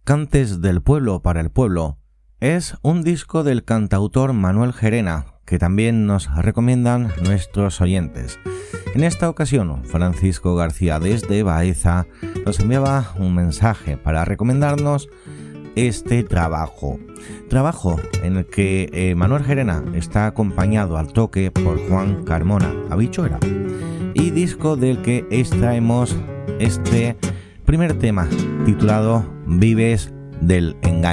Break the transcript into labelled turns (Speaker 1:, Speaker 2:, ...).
Speaker 1: Cantes del pueblo para el pueblo es un disco del cantautor Manuel Gerena, que también nos recomiendan nuestros oyentes. En esta ocasión, Francisco García desde Baeza nos enviaba un mensaje para recomendarnos este trabajo en el que Manuel Gerena está acompañado al toque por Juan Carmona, Habichuela, y disco del que extraemos este primer tema titulado Vives del Engaño.